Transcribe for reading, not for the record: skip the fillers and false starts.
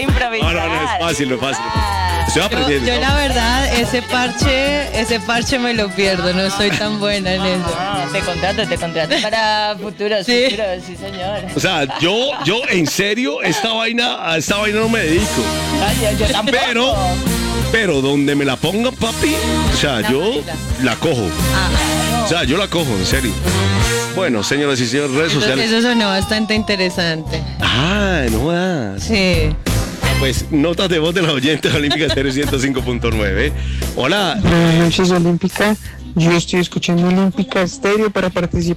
Improvisar. No, es fácil, no es fácil. Estoy aprendiendo. Yo la verdad, ese parche me lo pierdo, no soy tan buena en eso. Te contrato para futuros, Sí. sí señor. O sea, yo en serio, a esta vaina no me dedico. Ay, yo tampoco. Pero donde me la pongan, papi, o sea, yo la cojo. O sea, yo la cojo, en serio. Bueno, señoras y señores, redes sociales. Eso sonó bastante interesante. Ah, no das. Sí. Pues notas de voz de la oyente Olímpica Estéreo 105.9. Hola. Buenas noches, Olímpica. Yo estoy escuchando Olímpica Estéreo para participar